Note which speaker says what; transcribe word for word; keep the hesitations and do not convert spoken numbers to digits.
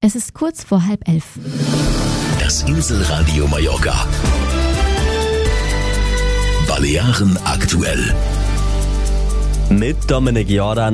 Speaker 1: Es ist kurz vor halb elf.
Speaker 2: Das Inselradio Mallorca. Balearen aktuell.
Speaker 3: Mit Dominik Jordan.